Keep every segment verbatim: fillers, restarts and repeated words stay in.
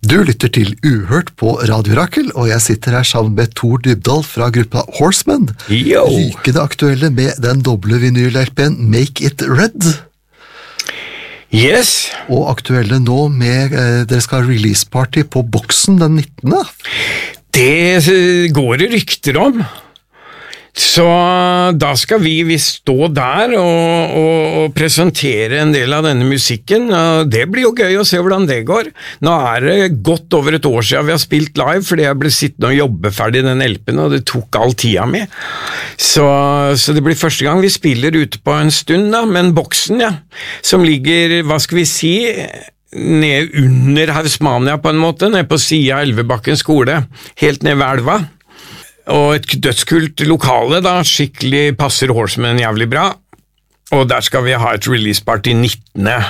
Du lytter til Uhørt på Radio Rakel, og jeg sitter her sammen med Tor Dybdahl fra gruppa Horsemen. Yo. Rykende aktuelle med den doble vinyl-L P-en Make It Red. Yes. Og aktuelle nå med, eh, dere skal ha release party på Boksen den nittende. Det går det rykter om. Så da skal vi, vi stå der og, og, og presentere en del av denne musikken, og det blir jo gøy å se hvordan det går. Nå er det godt over et år siden vi har spilt live, fordi jeg ble sittende og jobbe ferdig den L P-en, og det tok all tida med. Så, så det blir første gang vi spiller ute på en stund da, men Boksen, ja, som ligger, hva skal vi si, ned under Hausmania på en måte, ned på siden av Elvebakken skole, helt ned ved elva. Og et dødskult lokale da, skikkelig passer Horsemen jævlig bra, og der skal vi ha et release party nittende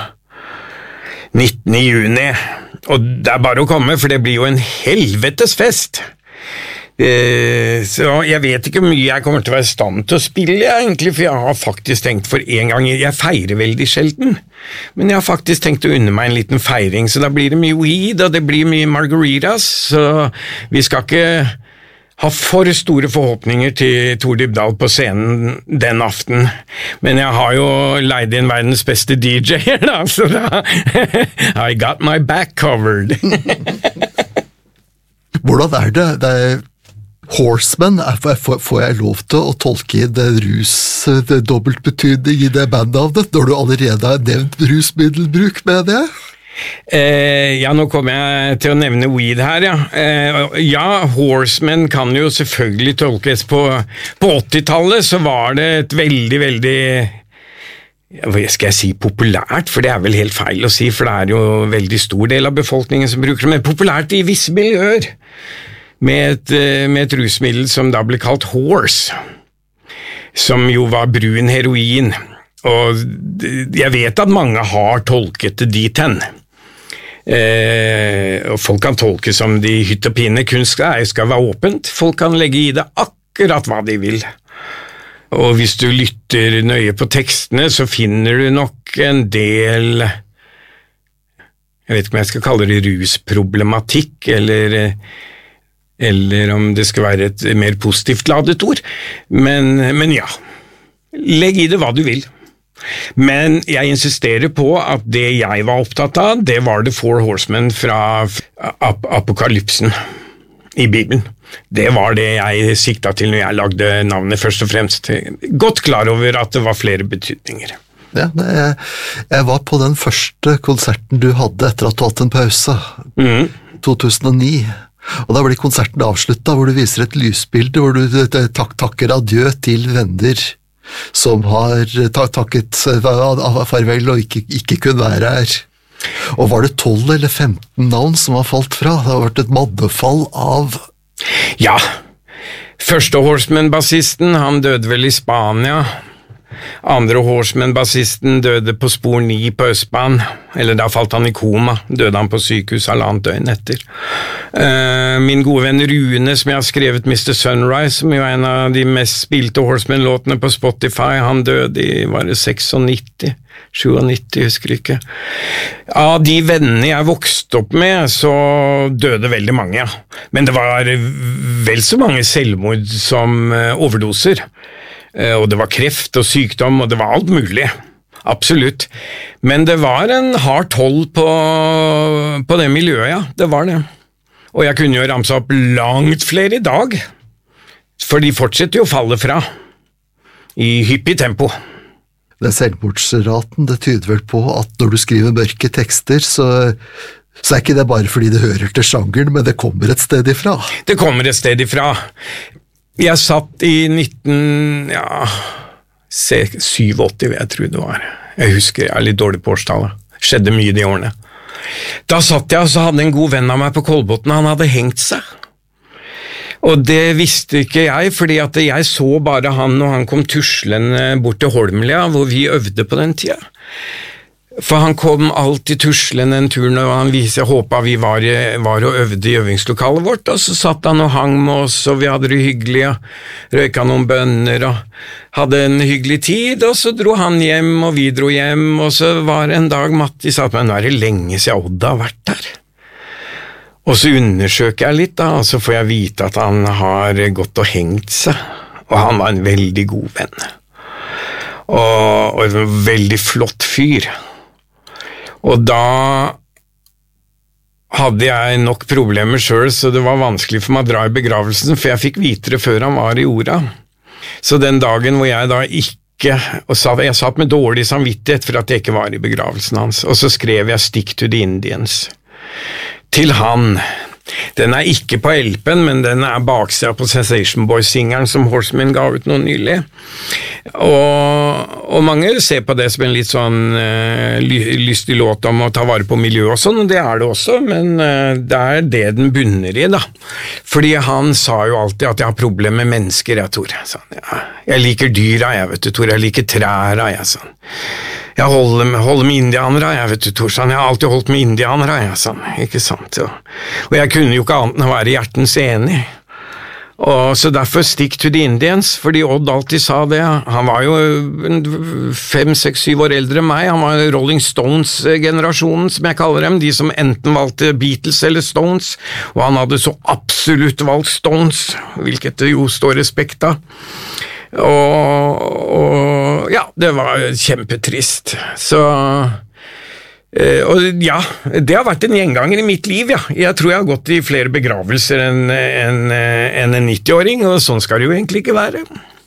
juni, og det er bare å komme, for det blir jo en helvetes fest. Eh, så jeg vet ikke hvor mye jeg kommer til å være i stand til å spille egentlig, for jeg har faktisk tenkt for en gang, jeg feirer veldig sjelden, men jeg har faktisk tenkt å unne meg en liten feiring, så da blir det mye weed, og det blir mye margaritas, så vi skal ikke har for store forhåpninger til Tor Dybdahl på scenen den aften, men jeg har jo leid inn verdens beste D J-er da, så da I got my back covered. Hvordan er det? Det er Horsemen, får jeg lov til å tolke i det rus, det dobbeltbetydning i det bandnavnet, når du allerede har nevnt rusmiddelbruk med det? Eh, ja, nå kommer jeg til å nevne weed her, ja. Eh, ja, Horsemen kan jo selvfølgelig tolkes på, på åttitallet, så var det et veldig, veldig, hva skal jeg si, populært, for det er vel helt feil å si, for det er jo en veldig stor del av befolkningen som bruker det, men populært i visse miljøer, med et, med et rusmiddel som da ble kalt horse, som jo var brun heroin, og jeg vet at mange har tolket det dit hen. Eh, og folk kan tolke som de hytt og pine, kunst skal være åpent, folk kan legge i det akkurat hva de vil. Og hvis du lytter nøye på tekstene, så finner du nok en del, jeg vet ikke om jeg skal kalle det rusproblematikk, eller, eller om det skal være et mer positivt ladet ord, men, men ja, legg i det hva du vil. Men jeg insisterer på at det jeg var opptatt av, det var The Four Horsemen fra ap apokalypsen i Bibelen. Det var det jeg sikta til når jeg lagde navnet først og fremst. Godt klar over at det var flere betydninger. Ja, jeg, jeg var på den første konserten du hadde etter at du hatt en pause, mm. to tusen og ni. Og da blir konserten avsluttet, hvor du viser et lysbilde, hvor du tak takker adjø til venner som har takket farvel og ikke, ikke kunne være her. Og var det tolv eller femten navn som har falt fra? Det har vært et maddefall av... Ja, første Horsemen-bassisten, han døde vel i Spania. Andre Horsemen-bassisten døde på spor ni på Østbanen, eller da falt han i koma, døde han på sykehus halvannet døgn etter. Uh, min gode venn Rune, som jeg har skrevet mister Sunrise, som jo er en av de mest spilte Horsemen-låtene på Spotify, han døde i, var det nittioseksognitti, nittisju, husker ikke. Av de vennene jeg vokste opp med, så døde veldig mange, ja. Men det var vel så mange selvmord som uh, overdoser. Og det var kreft og sykdom, og det var alt mulig, absolutt. Men det var en hard toll på, på det miljøet, ja, det var det. Og jeg kunne jo ramse opp langt flere i dag, for de fortsetter jo å falle fra, i hyppig tempo. Den selvmordsraten, det tyder vel på at når du skriver mørke tekster, så... Så er ikke det bare fordi det hører til sjangeren, men det kommer et sted ifra. Det kommer et sted ifra. Jeg satt i nitten, ja, syttiåtte, jeg tror det var. Jeg husker, jeg er litt dårlig på årstallet. Skjedde mye de årene. Da satt jeg og så hadde en god venn av meg på Kolbotn, han hadde hengt seg. Og det visste ikke jeg, fordi at jeg så bare han når han kom tuslende bort til Holmlia, hvor vi øvde på den tida. For han kom alltid tuslende en tur når han viste, jeg håpet vi var, var og øvde i øvingslokalet vårt, og så satt han og hang med oss, og vi hadde det hyggelig, og røyka noen bønner, og hadde en hyggelig tid, og så dro han hjem, og vi dro hjem, og så var det en dag Matti sa at, men nå er det lenge siden Odd har vært der. Og så undersøker jeg litt, da, og så får jeg vite at han har gått og hengt seg. Og han var en veldig god venn. Og, og en veldig flott fyr. Og da hadde jeg nok problemer selv, så det var vanskelig for meg å dra i begravelsen, for jeg fikk vite det før han var i jorda. Så den dagen hvor jeg da ikke, og sa, jeg satt med dårlig samvittighet for at jeg ikke var i begravelsen hans, og så skrev jeg «Stick to the Indians» til han. Den er ikke på L P-en, men den er baksida på Sensation Boys-singeren som Horsemen ga ut noe nylig. Og, og mange ser på det som en litt sånn uh, lystig låt om å ta vare på miljø og sånn, og det er det også, men uh, det er det den bunner i, da. Fordi han sa jo alltid at jeg har problemer med mennesker, jeg, Tor. Sånn, ja. Jeg liker dyra, jeg, vet du, Tor. Jeg liker træra, jeg, sånn. Jeg holder med, holder med indianere, jeg vet du, Torsan. Jeg har alltid holdt med indianere, jeg, sånn. Ikke sant? Ja. Og jeg kunne jo ikke annet enn å være hjertens enig. Og så derfor stick to the Indians, fordi Odd alltid sa det. Han var jo fem, seks, syv år eldre enn meg. Han var Rolling Stones-generasjonen, som jeg kaller dem. De som enten valgte Beatles eller Stones. Og han hadde så absolutt valgt Stones, hvilket det jo står respekt av. Og, og ja, det var kjempetrist. Så og ja, det har vært en gjenganger i mitt liv, ja. Jeg tror jeg har gått i flere begravelser enn en, en, en nitti-åring, og sånn skal det jo egentlig ikke være.